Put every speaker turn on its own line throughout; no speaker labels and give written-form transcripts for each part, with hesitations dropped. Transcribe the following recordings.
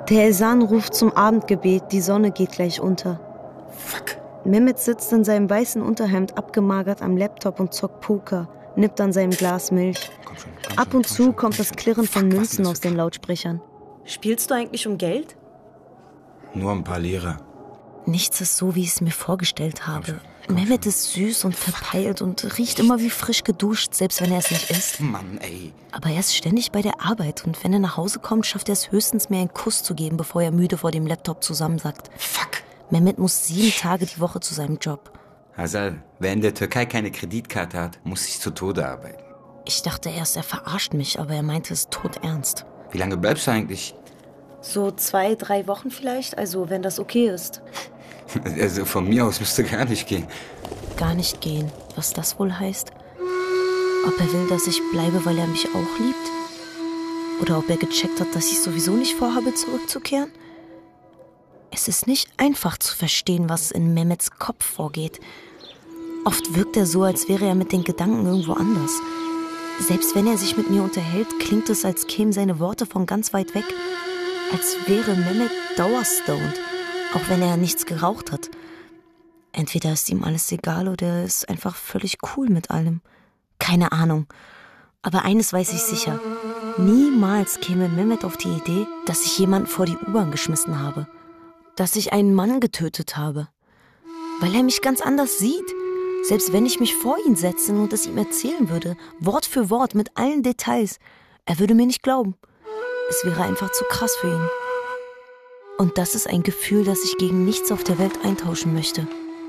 Der Esan ruft zum Abendgebet, die Sonne geht gleich unter.
Fuck.
Mehmet sitzt in seinem weißen Unterhemd abgemagert am Laptop und zockt Poker, nippt an seinem Glas Milch. Ab und zu kommt das Klirren von Münzen aus den Lautsprechern. Spielst du eigentlich um Geld?
Nur ein paar Lira.
Nichts ist so, wie ich es mir vorgestellt habe. Mehmet ist süß und verpeilt und riecht immer wie frisch geduscht, selbst wenn er es nicht ist.
Mann, ey.
Aber er ist ständig bei der Arbeit und wenn er nach Hause kommt, schafft er es höchstens, mir einen Kuss zu geben, bevor er müde vor dem Laptop zusammensackt.
Fuck.
Mehmet muss 7 Tage die Woche zu seinem Job.
Hazal, wer in der Türkei keine Kreditkarte hat, muss sich zu Tode arbeiten.
Ich dachte erst, er verarscht mich, aber er meinte es todernst.
Wie lange bleibst du eigentlich?
So 2, 3 Wochen vielleicht, also wenn das okay ist.
Also von mir aus müsste gar nicht gehen.
Gar nicht gehen, was das wohl heißt? Ob er will, dass ich bleibe, weil er mich auch liebt? Oder ob er gecheckt hat, dass ich sowieso nicht vorhabe, zurückzukehren? Es ist nicht einfach zu verstehen, was in Mehmets Kopf vorgeht. Oft wirkt er so, als wäre er mit den Gedanken irgendwo anders. Selbst wenn er sich mit mir unterhält, klingt es, als kämen seine Worte von ganz weit weg. Als wäre Mehmet dauerstoned, auch wenn er nichts geraucht hat. Entweder ist ihm alles egal oder er ist einfach völlig cool mit allem. Keine Ahnung. Aber eines weiß ich sicher. Niemals käme Mehmet auf die Idee, dass ich jemanden vor die U-Bahn geschmissen habe. Dass ich einen Mann getötet habe. Weil er mich ganz anders sieht. Selbst wenn ich mich vor ihn setzen und es ihm erzählen würde, Wort für Wort, mit allen Details, er würde mir nicht glauben. Es wäre einfach zu krass für ihn. Und das ist ein Gefühl, das ich gegen nichts auf der Welt eintauschen möchte.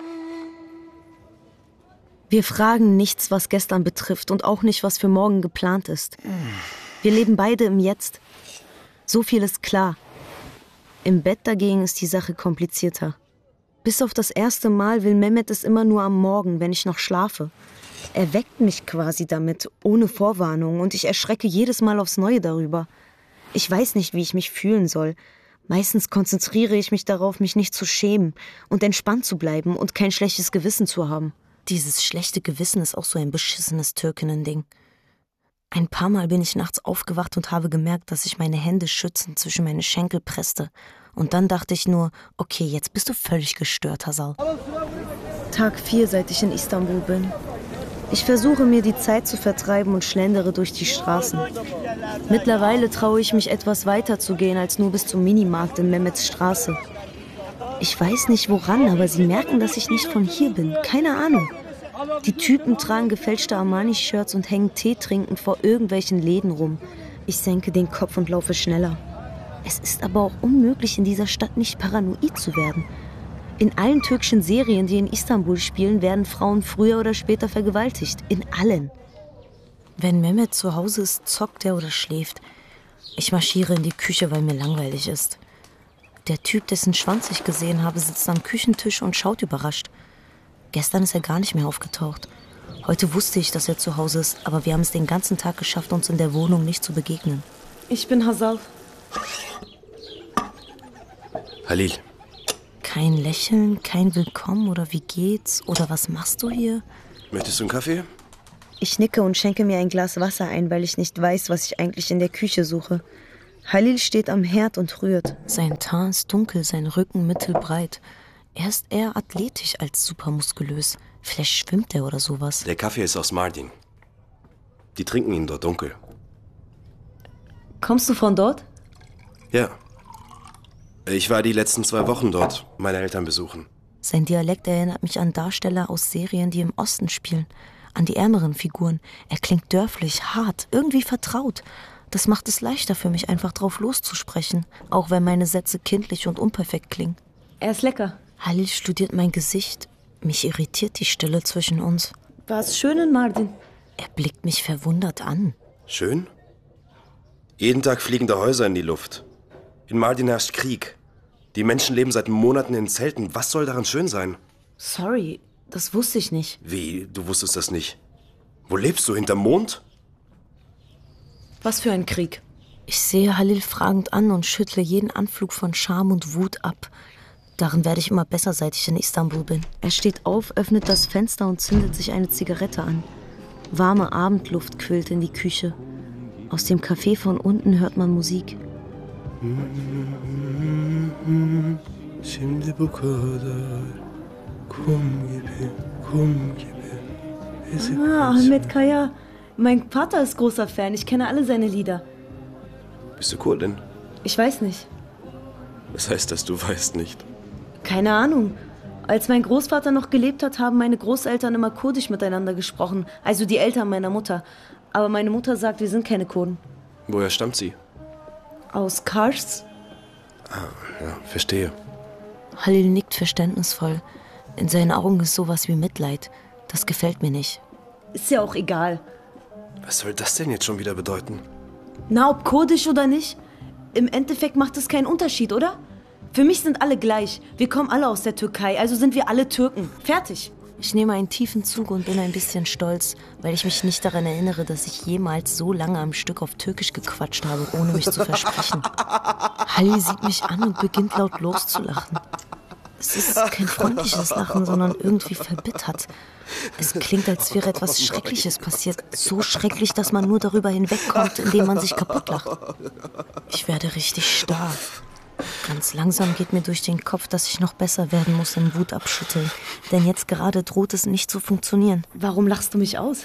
Wir fragen nichts, was gestern betrifft und auch nicht, was für morgen geplant ist. Wir leben beide im Jetzt. So viel ist klar. Im Bett dagegen ist die Sache komplizierter. Bis auf das erste Mal will Mehmet es immer nur am Morgen, wenn ich noch schlafe. Er weckt mich quasi damit, ohne Vorwarnung, und ich erschrecke jedes Mal aufs Neue darüber. Ich weiß nicht, wie ich mich fühlen soll. Meistens konzentriere ich mich darauf, mich nicht zu schämen und entspannt zu bleiben und kein schlechtes Gewissen zu haben. Dieses schlechte Gewissen ist auch so ein beschissenes Türkinnen-Ding. Ein paar Mal bin ich nachts aufgewacht und habe gemerkt, dass ich meine Hände schützend zwischen meine Schenkel presste. Und dann dachte ich nur, okay, jetzt bist du völlig gestört, Hazal. Tag 4, seit ich in Istanbul bin. Ich versuche mir die Zeit zu vertreiben und schlendere durch die Straßen. Mittlerweile traue ich mich etwas weiter zu gehen als nur bis zum Minimarkt in Mehmets Straße. Ich weiß nicht woran, aber sie merken, dass ich nicht von hier bin. Keine Ahnung. Die Typen tragen gefälschte Armani-Shirts und hängen Tee trinkend vor irgendwelchen Läden rum. Ich senke den Kopf und laufe schneller. Es ist aber auch unmöglich, in dieser Stadt nicht paranoid zu werden. In allen türkischen Serien, die in Istanbul spielen, werden Frauen früher oder später vergewaltigt. In allen. Wenn Mehmet zu Hause ist, zockt er oder schläft. Ich marschiere in die Küche, weil mir langweilig ist. Der Typ, dessen Schwanz ich gesehen habe, sitzt am Küchentisch und schaut überrascht. Gestern ist er gar nicht mehr aufgetaucht. Heute wusste ich, dass er zu Hause ist, aber wir haben es den ganzen Tag geschafft, uns in der Wohnung nicht zu begegnen. Ich bin Hazal.
Halil.
Kein Lächeln, kein Willkommen oder wie geht's oder was machst du hier?
Möchtest du einen Kaffee?
Ich nicke und schenke mir ein Glas Wasser ein, weil ich nicht weiß, was ich eigentlich in der Küche suche. Halil steht am Herd und rührt. Sein Teint ist dunkel, sein Rücken mittelbreit. Er ist eher athletisch als supermuskulös. Vielleicht schwimmt er oder sowas.
Der Kaffee ist aus Mardin. Die trinken ihn dort dunkel.
Kommst du von dort?
Ja. Ich war die letzten 2 Wochen dort, meine Eltern besuchen.
Sein Dialekt erinnert mich an Darsteller aus Serien, die im Osten spielen. An die ärmeren Figuren. Er klingt dörflich, hart, irgendwie vertraut. Das macht es leichter für mich, einfach drauf loszusprechen. Auch wenn meine Sätze kindlich und unperfekt klingen. Er ist lecker. Halil studiert mein Gesicht. Mich irritiert die Stille zwischen uns. War es schön in Mardin? Er blickt mich verwundert an.
Schön? Jeden Tag fliegen da Häuser in die Luft. In Mardin herrscht Krieg. Die Menschen leben seit Monaten in Zelten. Was soll daran schön sein?
Sorry, das wusste ich nicht.
Wie? Du wusstest das nicht? Wo lebst du? Hinterm Mond?
Was für ein Krieg? Ich sehe Halil fragend an und schüttle jeden Anflug von Scham und Wut ab. Darin werde ich immer besser, seit ich in Istanbul bin. Er steht auf, öffnet das Fenster und zündet sich eine Zigarette an. Warme Abendluft quillt in die Küche. Aus dem Café von unten hört man Musik.
Şimdi bu kadar kum gibi.
Ahmed Kaya. Mein Vater ist großer Fan. Ich kenne alle seine Lieder.
Bist du Kurdin?
Ich weiß nicht.
Das heißt, dass du weißt nicht.
Keine Ahnung. Als mein Großvater noch gelebt hat, haben meine Großeltern immer kurdisch miteinander gesprochen. Also die Eltern meiner Mutter. Aber meine Mutter sagt, wir sind keine Kurden.
Woher stammt sie?
Aus Kars?
Ja, verstehe.
Halil nickt verständnisvoll. In seinen Augen ist sowas wie Mitleid. Das gefällt mir nicht. Ist ja auch egal.
Was soll das denn jetzt schon wieder bedeuten?
Na, ob kurdisch oder nicht? Im Endeffekt macht es keinen Unterschied, oder? Für mich sind alle gleich. Wir kommen alle aus der Türkei, also sind wir alle Türken. Fertig. Ich nehme einen tiefen Zug und bin ein bisschen stolz, weil ich mich nicht daran erinnere, dass ich jemals so lange am Stück auf Türkisch gequatscht habe, ohne mich zu versprechen. Halil sieht mich an und beginnt laut loszulachen. Es ist kein freundliches Lachen, sondern irgendwie verbittert. Es klingt, als wäre etwas Schreckliches passiert. So schrecklich, dass man nur darüber hinwegkommt, indem man sich kaputt lacht. Ich werde richtig starr. Ganz langsam geht mir durch den Kopf, dass ich noch besser werden muss im Wut abschütteln. Denn jetzt gerade droht es nicht zu funktionieren. Warum lachst du mich aus?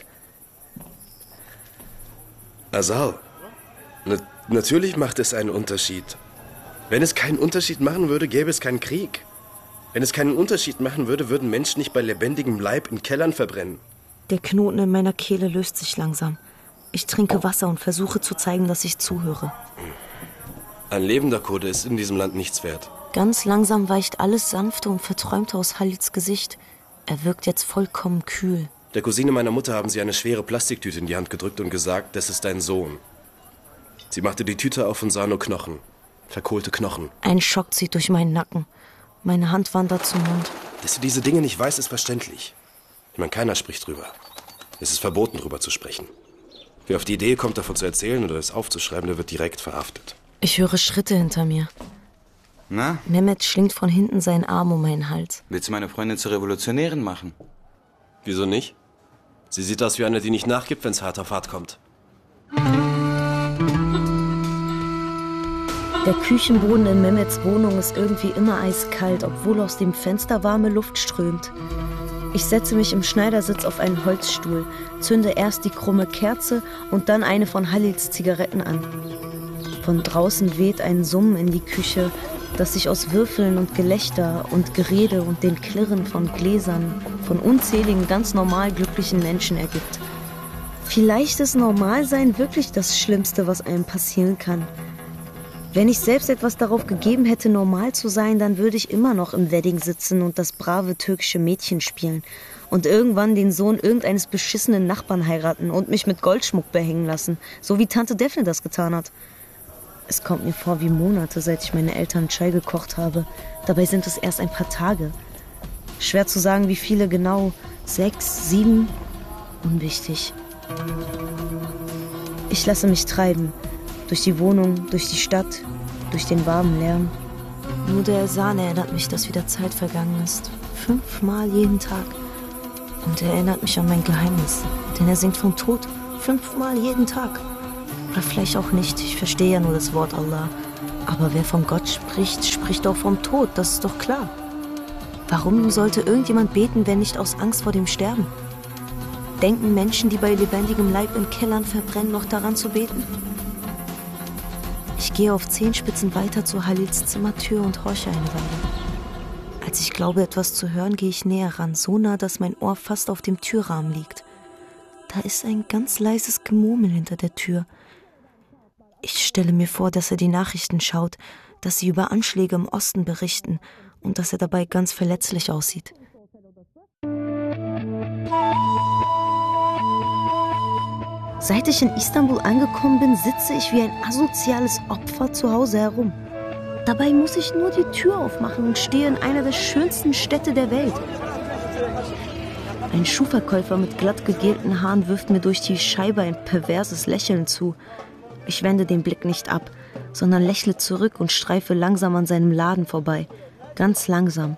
Azal, natürlich macht es einen Unterschied. Wenn es keinen Unterschied machen würde, gäbe es keinen Krieg. Wenn es keinen Unterschied machen würde, würden Menschen nicht bei lebendigem Leib in Kellern verbrennen.
Der Knoten in meiner Kehle löst sich langsam. Ich trinke Wasser und versuche zu zeigen, dass ich zuhöre.
Ein lebender Kurde ist in diesem Land nichts wert.
Ganz langsam weicht alles Sanfte und Verträumte aus Halils Gesicht. Er wirkt jetzt vollkommen kühl.
Der Cousine meiner Mutter haben sie eine schwere Plastiktüte in die Hand gedrückt und gesagt, das ist dein Sohn. Sie machte die Tüte auf und sah nur Knochen. Verkohlte Knochen.
Ein Schock zieht durch meinen Nacken. Meine Hand wandert zum Mund.
Dass du diese Dinge nicht weißt, ist verständlich. Ich meine, keiner spricht drüber. Es ist verboten, drüber zu sprechen. Wer auf die Idee kommt, davon zu erzählen oder es aufzuschreiben, der wird direkt verhaftet.
Ich höre Schritte hinter mir.
Na,
Mehmet schlingt von hinten seinen Arm um meinen Hals.
willst du meine Freundin zur Revolutionärin machen?
Wieso nicht? Sie sieht aus wie eine, die nicht nachgibt, wenn es hart auf hart kommt.
Der Küchenboden in Mehmets Wohnung ist irgendwie immer eiskalt, obwohl aus dem Fenster warme Luft strömt. Ich setze mich im Schneidersitz auf einen Holzstuhl, zünde erst die krumme Kerze und dann eine von Halils Zigaretten an. Von draußen weht ein Summen in die Küche, das sich aus Würfeln und Gelächter und Gerede und den Klirren von Gläsern von unzähligen ganz normal glücklichen Menschen ergibt. Vielleicht ist Normalsein wirklich das Schlimmste, was einem passieren kann. Wenn ich selbst etwas darauf gegeben hätte, normal zu sein, dann würde ich immer noch im Wedding sitzen und das brave türkische Mädchen spielen und irgendwann den Sohn irgendeines beschissenen Nachbarn heiraten und mich mit Goldschmuck behängen lassen, so wie Tante Daphne das getan hat. Es kommt mir vor wie Monate, seit ich meine Eltern Chai gekocht habe. Dabei sind es erst ein paar Tage. Schwer zu sagen, wie viele genau. 6, 7? Unwichtig. Ich lasse mich treiben. Durch die Wohnung, durch die Stadt, durch den warmen Lärm. Nur der Esan erinnert mich, dass wieder Zeit vergangen ist. 5-mal jeden Tag. Und er erinnert mich an mein Geheimnis. Denn er singt vom Tod 5-mal jeden Tag. Oder vielleicht auch nicht. Ich verstehe ja nur das Wort Allah. Aber wer von Gott spricht, spricht auch vom Tod. Das ist doch klar. Warum sollte irgendjemand beten, wenn nicht aus Angst vor dem Sterben? Denken Menschen, die bei lebendigem Leib in Kellern verbrennen, noch daran zu beten? Ich gehe auf Zehenspitzen weiter zu Halils Zimmertür und horche eine Weile. Als ich glaube, etwas zu hören, gehe ich näher ran, so nah, dass mein Ohr fast auf dem Türrahmen liegt. Da ist ein ganz leises Gemurmel hinter der Tür. Ich stelle mir vor, dass er die Nachrichten schaut, dass sie über Anschläge im Osten berichten und dass er dabei ganz verletzlich aussieht. Seit ich in Istanbul angekommen bin, sitze ich wie ein asoziales Opfer zu Hause herum. Dabei muss ich nur die Tür aufmachen und stehe in einer der schönsten Städte der Welt. Ein Schuhverkäufer mit glatt gegelten Haaren wirft mir durch die Scheibe ein perverses Lächeln zu. Ich wende den Blick nicht ab, sondern lächle zurück und streife langsam an seinem Laden vorbei. Ganz langsam.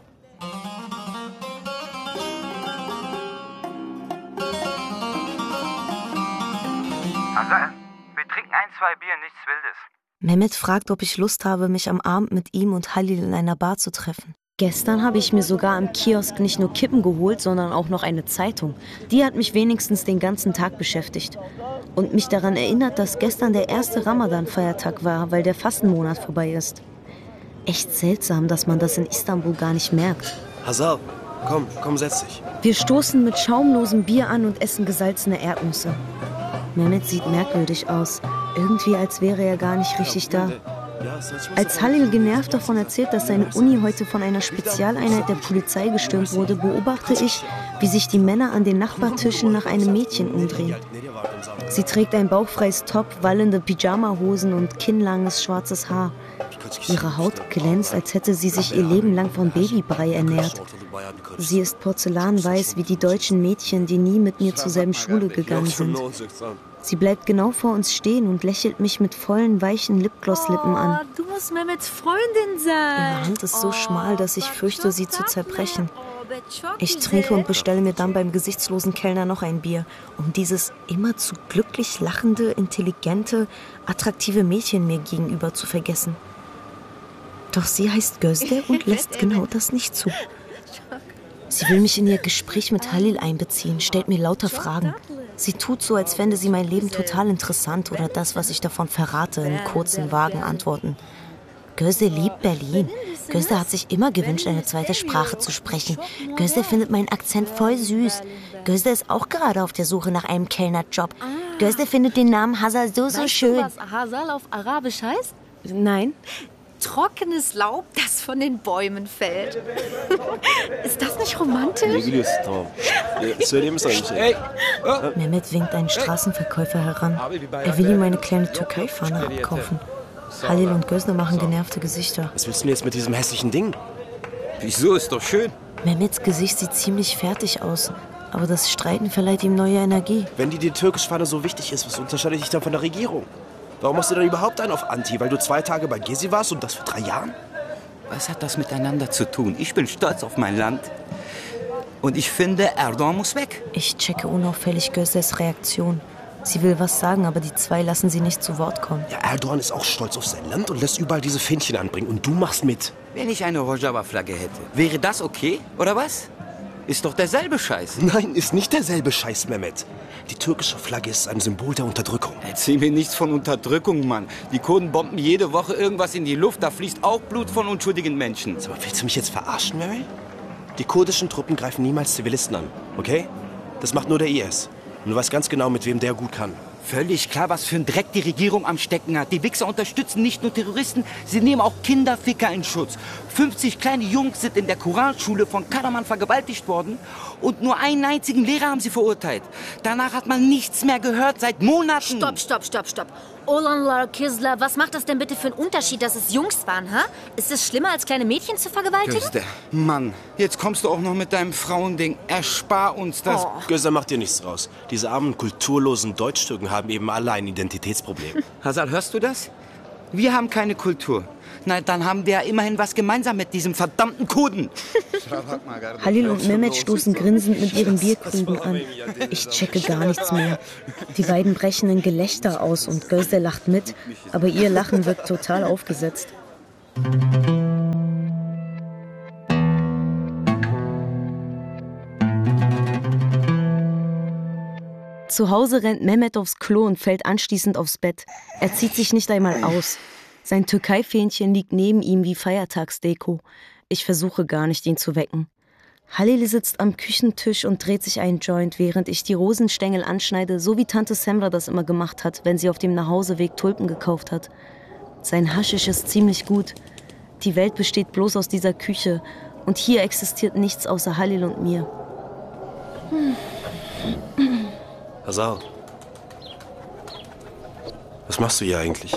Azal, wir trinken 1, 2 Bier, nichts Wildes.
Mehmet fragt, ob ich Lust habe, mich am Abend mit ihm und Halil in einer Bar zu treffen. Gestern habe ich mir sogar am Kiosk nicht nur Kippen geholt, sondern auch noch eine Zeitung. Die hat mich wenigstens den ganzen Tag beschäftigt. Und mich daran erinnert, dass gestern der erste Ramadan-Feiertag war, weil der Fastenmonat vorbei ist. Echt seltsam, dass man das in Istanbul gar nicht merkt.
Hazal, komm, setz dich.
Wir stoßen mit schaumlosem Bier an und essen gesalzene Erdnüsse. Mehmet sieht merkwürdig aus. Irgendwie, als wäre er gar nicht richtig da. Als Halil genervt davon erzählt, dass seine Uni heute von einer Spezialeinheit der Polizei gestürmt wurde, beobachte ich, wie sich die Männer an den Nachbartischen nach einem Mädchen umdrehen. Sie trägt ein bauchfreies Top, wallende Pyjamahosen und kinnlanges schwarzes Haar. Ihre Haut glänzt, als hätte sie sich ihr Leben lang von Babybrei ernährt. Sie ist porzellanweiß wie die deutschen Mädchen, die nie mit mir zur selben Schule gegangen sind. Sie bleibt genau vor uns stehen und lächelt mich mit vollen, weichen Lipgloss-Lippen an.
Du musst Mehmets Freundin sein.
Ihre Hand ist so schmal, dass ich fürchte, sie zu zerbrechen. Ich trinke und bestelle mir dann beim gesichtslosen Kellner noch ein Bier, um dieses immerzu glücklich lachende, intelligente, attraktive Mädchen mir gegenüber zu vergessen. Doch sie heißt Gözde und lässt genau das nicht zu. Sie will mich in ihr Gespräch mit Halil einbeziehen, stellt mir lauter Fragen. Sie tut so, als fände sie mein Leben total interessant oder das, was ich davon verrate, in kurzen, vagen Antworten. Gözde liebt Berlin. Gözde hat sich immer gewünscht, eine zweite Sprache zu sprechen. Gözde findet meinen Akzent voll süß. Gözde ist auch gerade auf der Suche nach einem Kellnerjob. Gözde findet den Namen Hazal so schön.
Weißt du, was Hazal auf Arabisch heißt?
Nein.
Trockenes Laub, das von den Bäumen fällt. Ist das nicht romantisch?
Mehmet winkt einen Straßenverkäufer heran. Er will ihm eine kleine Türkei-Fahne abkaufen. Halil und Gözde machen genervte Gesichter.
Was willst du denn jetzt mit diesem hässlichen Ding?
Wieso, ist doch schön.
Mehmets Gesicht sieht ziemlich fertig aus. Aber das Streiten verleiht ihm neue Energie.
Wenn dir die türkische Fahne so wichtig ist, was unterscheidet dich dann von der Regierung? Warum machst du dann überhaupt einen auf Anti? Weil du 2 Tage bei Gezi warst und das vor 3 Jahren?
Was hat das miteinander zu tun? Ich bin stolz auf mein Land. Und ich finde, Erdogan muss weg.
Ich checke unauffällig Gözdes Reaktion. Sie will was sagen, aber die zwei lassen sie nicht zu Wort kommen.
Ja, Erdogan ist auch stolz auf sein Land und lässt überall diese Fähnchen anbringen. Und du machst mit.
Wenn ich eine Rojava-Flagge hätte, wäre das okay, oder was? Ist doch derselbe Scheiß.
Nein, ist nicht derselbe Scheiß, Mehmet. Die türkische Flagge ist ein Symbol der Unterdrückung.
Erzähl mir nichts von Unterdrückung, Mann. Die Kurden bomben jede Woche irgendwas in die Luft. Da fließt auch Blut von unschuldigen Menschen.
Sag mal, willst du mich jetzt verarschen, Mehmet? Die kurdischen Truppen greifen niemals Zivilisten an, okay? Das macht nur der IS. Und du weißt ganz genau, mit wem der gut kann.
Völlig klar, was für ein Dreck die Regierung am Stecken hat. Die Wichser unterstützen nicht nur Terroristen, sie nehmen auch Kinderficker in Schutz. 50 kleine Jungs sind in der Koranschule von Karaman vergewaltigt worden und nur einen einzigen Lehrer haben sie verurteilt. Danach hat man nichts mehr gehört, seit Monaten.
Stopp. Olanlar, Kizler, was macht das denn bitte für einen Unterschied, dass es Jungs waren, ha? Ist es schlimmer, als kleine Mädchen zu vergewaltigen?
Gözde, Mann, jetzt kommst du auch noch mit deinem Frauending. Erspar uns das.
Oh.
Gözde, mach dir nichts draus. Diese armen, kulturlosen Deutschtürken haben eben alle ein Identitätsproblem.
Hazal, hörst du das? Wir haben keine Kultur. Na, dann haben wir ja immerhin was gemeinsam mit diesem verdammten Kurden.
Halil und Mehmet stoßen grinsend mit ihren Bierkrügen an. Ich checke gar nichts mehr. Die beiden brechen in Gelächter aus und Gözde lacht mit, aber ihr Lachen wirkt total aufgesetzt. Zu Hause rennt Mehmet aufs Klo und fällt anschließend aufs Bett. Er zieht sich nicht einmal aus. Sein Türkei-Fähnchen liegt neben ihm wie Feiertagsdeko. Ich versuche gar nicht, ihn zu wecken. Halil sitzt am Küchentisch und dreht sich einen Joint, während ich die Rosenstängel anschneide, so wie Tante Semra das immer gemacht hat, wenn sie auf dem Nachhauseweg Tulpen gekauft hat. Sein Haschisch ist ziemlich gut. Die Welt besteht bloß aus dieser Küche und hier existiert nichts außer Halil und mir.
Hazal, was machst du hier eigentlich?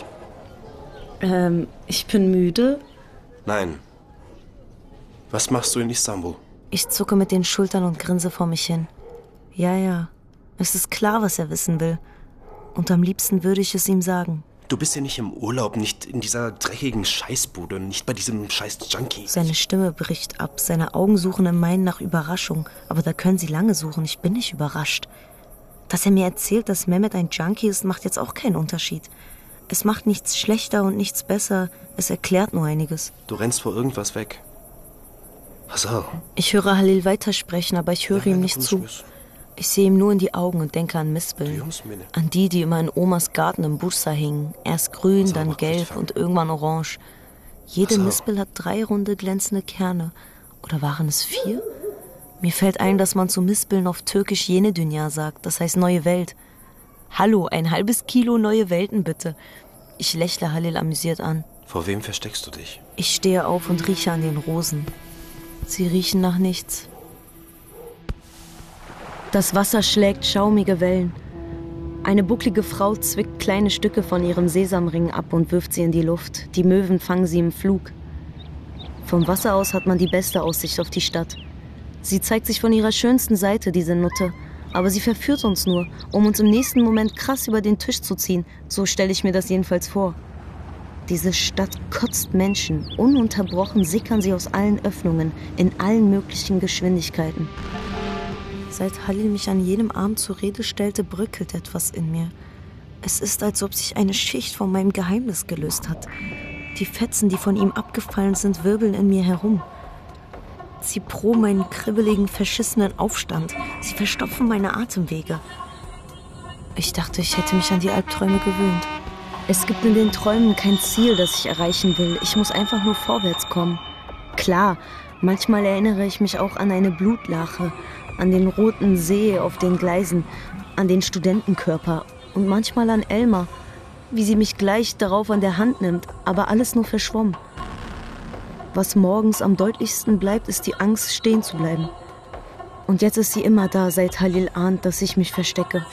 Ich bin müde.
Nein. Was machst du in Istanbul?
Ich zucke mit den Schultern und grinse vor mich hin. Ja, es ist klar, was er wissen will. Und am liebsten würde ich es ihm sagen.
Du bist ja nicht im Urlaub, nicht in dieser dreckigen Scheißbude, nicht bei diesem scheiß Junkie.
Seine Stimme bricht ab, seine Augen suchen in meinen nach Überraschung. Aber da können sie lange suchen, ich bin nicht überrascht. Dass er mir erzählt, dass Mehmet ein Junkie ist, macht jetzt auch keinen Unterschied. Es macht nichts schlechter und nichts besser. Es erklärt nur einiges.
Du rennst vor irgendwas weg. Hassan.
Ich höre Halil weitersprechen, aber ich höre ihm nicht zu. Ich sehe ihm nur in die Augen und denke an Mispeln. An die immer in Omas Garten im Bursa hingen. Erst grün, dann gelb und irgendwann orange. Jede Mispel hat 3 runde glänzende Kerne. Oder waren es 4? Mir fällt ein, dass man zu Mispeln auf Türkisch Yeni Dünya sagt. Das heißt neue Welt. Hallo, ein halbes Kilo neue Welten bitte. Ich lächle Halil amüsiert an.
Vor wem versteckst du dich?
Ich stehe auf und rieche an den Rosen. Sie riechen nach nichts. Das Wasser schlägt schaumige Wellen. Eine bucklige Frau zwickt kleine Stücke von ihrem Sesamring ab und wirft sie in die Luft. Die Möwen fangen sie im Flug. Vom Wasser aus hat man die beste Aussicht auf die Stadt. Sie zeigt sich von ihrer schönsten Seite, diese Nutte. Aber sie verführt uns nur, um uns im nächsten Moment krass über den Tisch zu ziehen. So stelle ich mir das jedenfalls vor. Diese Stadt kotzt Menschen. Ununterbrochen sickern sie aus allen Öffnungen, in allen möglichen Geschwindigkeiten. Seit Halil mich an jenem Abend zur Rede stellte, bröckelt etwas in mir. Es ist, als ob sich eine Schicht von meinem Geheimnis gelöst hat. Die Fetzen, die von ihm abgefallen sind, wirbeln in mir herum. Sie proben meinen kribbeligen, verschissenen Aufstand. Sie verstopfen meine Atemwege. Ich dachte, ich hätte mich an die Albträume gewöhnt. Es gibt in den Träumen kein Ziel, das ich erreichen will. Ich muss einfach nur vorwärts kommen. Klar, manchmal erinnere ich mich auch an eine Blutlache, an den roten See auf den Gleisen, an den Studentenkörper und manchmal an Elmar, wie sie mich gleich darauf an der Hand nimmt, aber alles nur verschwommen. Was morgens am deutlichsten bleibt, ist die Angst, stehen zu bleiben. Und jetzt ist sie immer da, seit Halil ahnt, dass ich mich verstecke.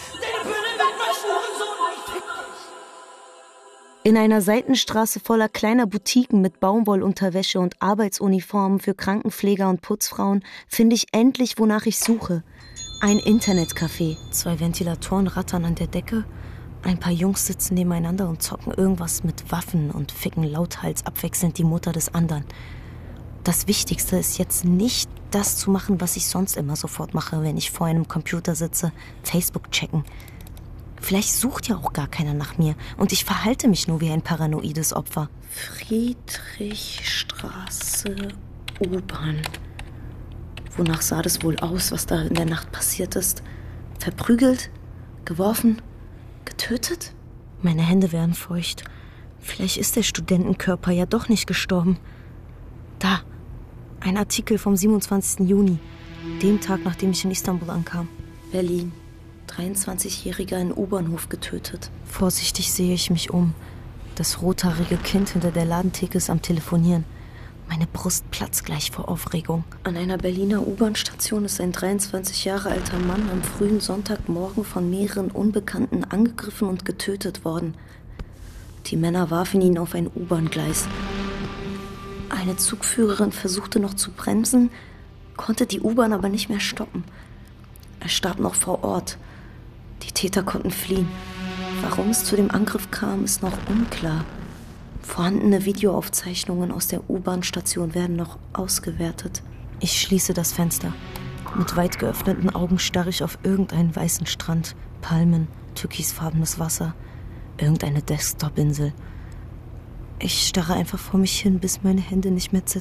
In einer Seitenstraße voller kleiner Boutiquen mit Baumwollunterwäsche und Arbeitsuniformen für Krankenpfleger und Putzfrauen finde ich endlich, wonach ich suche. Ein Internetcafé. 2 Ventilatoren rattern an der Decke. Ein paar Jungs sitzen nebeneinander und zocken irgendwas mit Waffen und ficken lauthals abwechselnd die Mutter des anderen. Das Wichtigste ist jetzt nicht das zu machen, was ich sonst immer sofort mache, wenn ich vor einem Computer sitze. Facebook checken. Vielleicht sucht ja auch gar keiner nach mir und ich verhalte mich nur wie ein paranoides Opfer. Friedrichstraße, U-Bahn. Wonach sah das wohl aus, was da in der Nacht passiert ist? Verprügelt? Geworfen? Getötet? Meine Hände werden feucht. Vielleicht ist der Studentenkörper ja doch nicht gestorben. Da, ein Artikel vom 27. Juni, dem Tag, nachdem ich in Istanbul ankam. Berlin. 23-Jähriger in U-Bahnhof getötet. Vorsichtig sehe ich mich um. Das rothaarige Kind hinter der Ladentheke ist am Telefonieren. Meine Brust platzt gleich vor Aufregung. An einer Berliner U-Bahn-Station ist ein 23 Jahre alter Mann am frühen Sonntagmorgen von mehreren Unbekannten angegriffen und getötet worden. Die Männer warfen ihn auf ein U-Bahn-Gleis. Eine Zugführerin versuchte noch zu bremsen, konnte die U-Bahn aber nicht mehr stoppen. Er starb noch vor Ort. Die Täter konnten fliehen. Warum es zu dem Angriff kam, ist noch unklar. Vorhandene Videoaufzeichnungen aus der U-Bahn-Station werden noch ausgewertet. Ich schließe das Fenster. Mit weit geöffneten Augen starre ich auf irgendeinen weißen Strand. Palmen, türkisfarbenes Wasser. Irgendeine Desktop-Insel. Ich starre einfach vor mich hin, bis meine Hände nicht mehr zittern.